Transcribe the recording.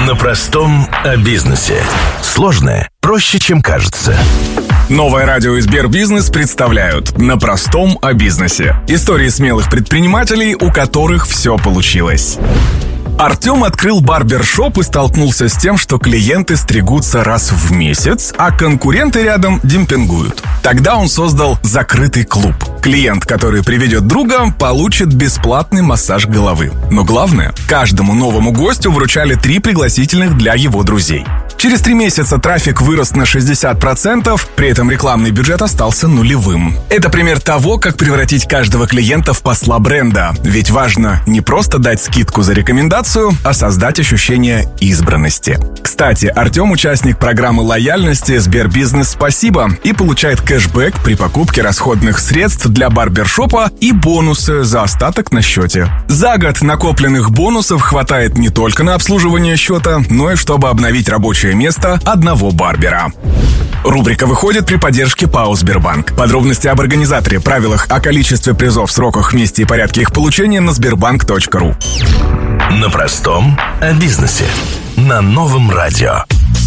На простом о бизнесе. Сложное проще, чем кажется. Новое радио и Сбербизнес представляют «На простом о бизнесе». Истории смелых предпринимателей, у которых все получилось. Артем открыл барбершоп и столкнулся с тем, что клиенты стригутся раз в месяц, а конкуренты рядом демпингуют. Тогда он создал закрытый клуб. Клиент, который приведет друга, получит бесплатный массаж головы. Но главное, каждому новому гостю вручали 3 пригласительных для его друзей. Через 3 месяца трафик вырос на 60%, при этом рекламный бюджет остался нулевым. Это пример того, как превратить каждого клиента в посла бренда. Ведь важно не просто дать скидку за рекомендацию, а создать ощущение избранности. Кстати, Артем участник программы лояльности «Сбербизнес Спасибо» и получает кэшбэк при покупке расходных средств для барбершопа и бонусы за остаток на счете. За год накопленных бонусов хватает не только на обслуживание счета, но и чтобы обновить рабочее место одного барбера. Рубрика выходит при поддержке ПАО «Сбербанк». Подробности об организаторе, правилах, о количестве призов, сроках, месте и порядке их получения на sberbank.ru. На простом о бизнесе. На новом радио.